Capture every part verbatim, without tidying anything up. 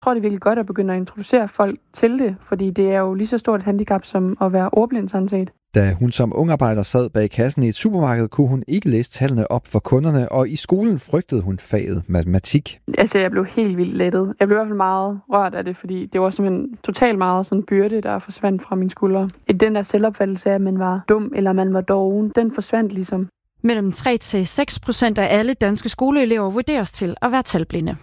Jeg tror, det er virkelig godt at begynde at introducere folk til det, fordi det er jo lige så stort et handicap som at være ordblind sådan set. Da hun som ungarbejder sad bag kassen i et supermarked, kunne hun ikke læse tallene op for kunderne, og i skolen frygtede hun faget matematik. Altså, jeg blev helt vildt lettet. Jeg blev i hvert fald meget rørt af det, fordi det var simpelthen totalt meget sådan en byrde, der forsvandt fra mine skuldre. I den der selvopfattelse af, at man var dum eller man var doven, den forsvandt ligesom. Mellem tre til seks procent af alle danske skoleelever vurderes til at være talblinde.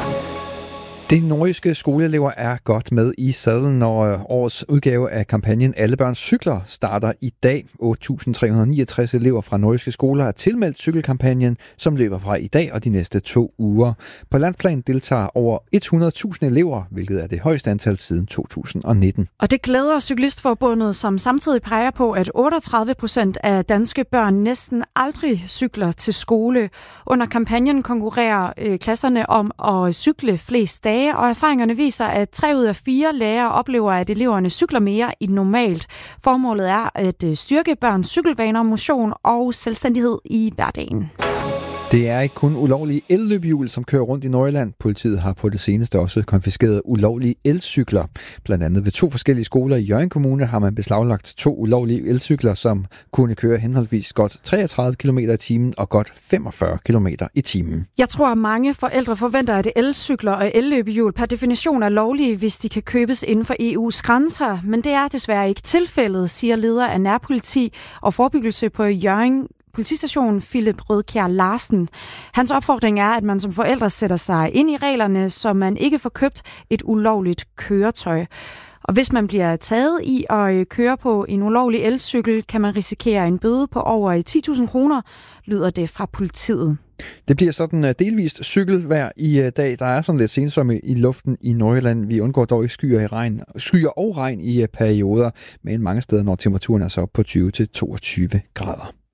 De nordjyske skoleelever er godt med i sadlen, når årets udgave af kampagnen Alle Børns Cykler starter i dag. otte tusind tre hundrede niogtres elever fra nordjyske skoler er tilmeldt cykelkampagnen, som løber fra i dag og de næste to uger. På landsplan deltager over hundrede tusind elever, hvilket er det højeste antal siden to tusind og nitten. Og det glæder Cyklistforbundet, som samtidig peger på, at otteogtredive procent af danske børn næsten aldrig cykler til skole. Under kampagnen konkurrerer øh, klasserne om at cykle flest dage, og erfaringerne viser, at tre ud af fire lærere oplever, at eleverne cykler mere end normalt. Formålet er at styrke børns cykelvaner, motion og selvstændighed i hverdagen. Det er ikke kun ulovlige elløbehjul, som kører rundt i Nordjylland. Politiet har på det seneste også konfiskeret ulovlige elcykler. Blandt andet ved to forskellige skoler i Hjørring Kommune har man beslaglagt to ulovlige elcykler, som kunne køre henholdsvis godt treogtredive kilometer i timen og godt femogfyrre kilometer i timen. Jeg tror, at mange forældre forventer, at elcykler og elløbehjul per definition er lovlige, hvis de kan købes inden for E U's grænser. Men det er desværre ikke tilfældet, siger leder af nærpoliti og forebyggelse på Hjørring politistation Philip Rødkjær Larsen. Hans opfordring er, at man som forældre sætter sig ind i reglerne, så man ikke får købt et ulovligt køretøj. Og hvis man bliver taget i at køre på en ulovlig elcykel, kan man risikere en bøde på over ti tusind kroner, lyder det fra politiet. Det bliver sådan delvist cykelvejr i dag. Der er sådan lidt sensomme i luften i Nordjylland. Vi undgår dog ikke skyer, i regn, skyer og regn i perioder, men mange steder når temperaturen er så op på tyve til toogtyve grader.